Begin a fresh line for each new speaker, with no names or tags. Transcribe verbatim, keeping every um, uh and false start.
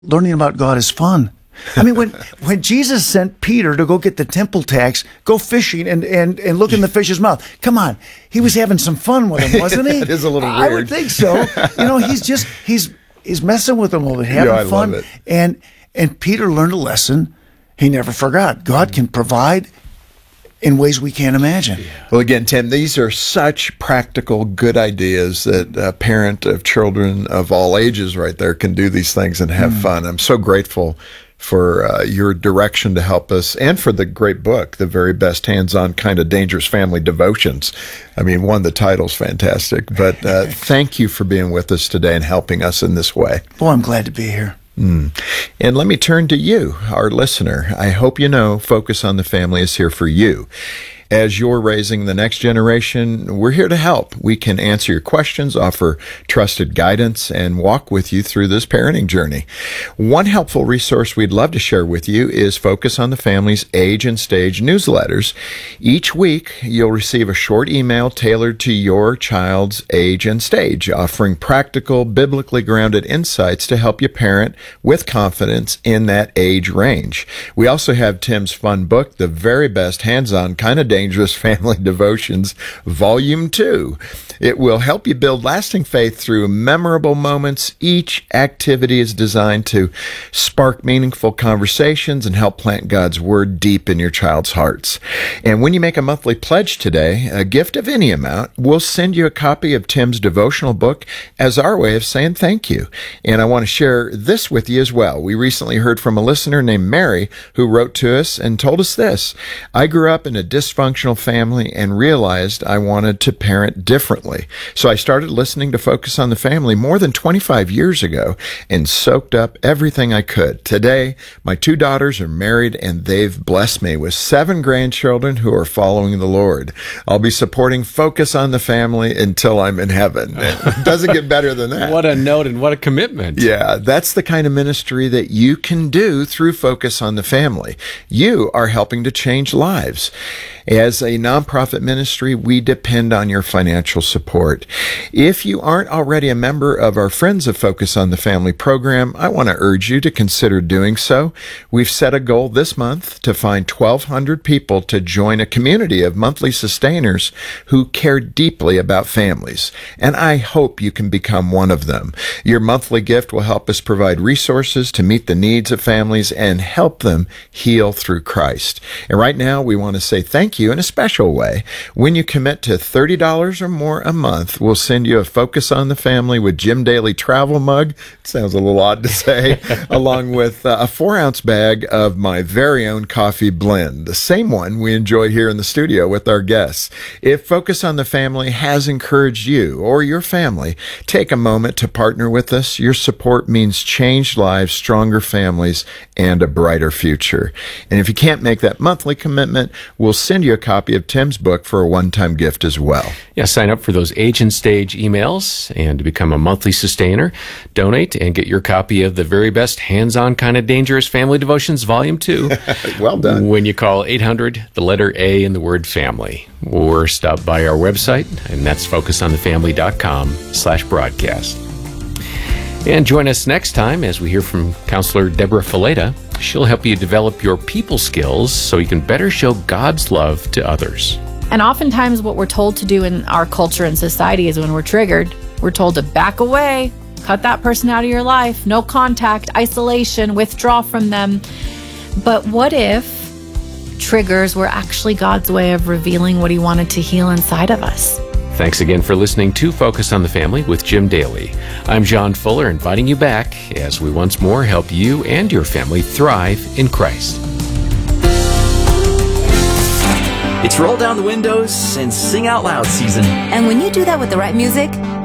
learning about God is fun. I mean, when, when Jesus sent Peter to go get the temple tax, go fishing and, and, and look in the fish's mouth, come on, he was having some fun with him, wasn't he?
It is a little weird.
I would think so. You know, he's just, he's he's messing with them a little bit, having
Yeah, I
fun.
love it.
And, and Peter learned a lesson he never forgot. God can provide in ways we can't imagine.
Well, again, Tim, these are such practical, good ideas that a parent of children of all ages right there can do these things and have mm. fun. I'm so grateful for uh, your direction to help us and for the great book, The Very Best Hands-On Kind of Dangerous Family Devotions. I mean, one, the title's fantastic, but uh, thank you for being with us today and helping us in this way.
Well, I'm glad to be here.
Mm. And let me turn to you, our listener. I hope you know Focus on the Family is here for you. As you're raising the next generation, we're here to help. We can answer your questions, offer trusted guidance, and walk with you through this parenting journey. One helpful resource we'd love to share with you is Focus on the Family's Age and Stage newsletters. Each week, you'll receive a short email tailored to your child's age and stage, offering practical, biblically grounded insights to help you parent with confidence in that age range. We also have Tim's fun book, The Very Best Hands-On Kind of Dangerous Family Devotions, Volume two. It will help you build lasting faith through memorable moments. Each activity is designed to spark meaningful conversations and help plant God's Word deep in your child's hearts. And when you make a monthly pledge today, a gift of any amount, we'll send you a copy of Tim's devotional book as our way of saying thank you. And I want to share this with you as well. We recently heard from a listener named Mary who wrote to us and told us this: I grew up in a dysfunctional family and realized I wanted to parent differently. So I started listening to Focus on the Family more than twenty-five years ago and soaked up everything I could. Today, my two daughters are married and they've blessed me with seven grandchildren who are following the Lord. I'll be supporting Focus on the Family until I'm in heaven. It doesn't get better than that.
What a note and what a commitment.
Yeah, that's the kind of ministry that you can do through Focus on the Family. You are helping to change lives. As a nonprofit ministry, we depend on your financial support. If you aren't already a member of our Friends of Focus on the Family program, I want to urge you to consider doing so. We've set a goal this month to find twelve hundred people to join a community of monthly sustainers who care deeply about families, and I hope you can become one of them. Your monthly gift will help us provide resources to meet the needs of families and help them heal through Christ. And right now, we want to say thank you in a special way. When you commit to thirty dollars or more a month, we'll send you a Focus on the Family with Jim Daly travel mug. It sounds a little odd to say, along with uh, a four ounce bag of my very own coffee blend, the same one we enjoy here in the studio with our guests. If Focus on the Family has encouraged you or your family, take a moment to partner with us. Your support means changed lives, stronger families, and a brighter future. And if you can't make that monthly commitment, we'll send you a copy of Tim's book for a one-time gift as well.
Yeah, sign up for those Age and Stage emails and to become a monthly sustainer. Donate and get your copy of The Very Best Hands-On Kind of Dangerous Family Devotions, Volume two.
Well done.
When you call eight hundred, the letter A in the word family. Or stop by our website, and that's focusonthefamily.com slash broadcast. And join us next time as we hear from Counselor Deborah Fileta. She'll help you develop your people skills so you can better show God's love to others.
And oftentimes what we're told to do in our culture and society is when we're triggered, we're told to back away, cut that person out of your life, no contact, isolation, withdraw from them. But what if triggers were actually God's way of revealing what he wanted to heal inside of us?
Thanks again for listening to Focus on the Family with Jim Daly. I'm John Fuller, inviting you back as we once more help you and your family thrive in Christ.
It's roll down the windows and sing out loud season.
And when you do that with the right music,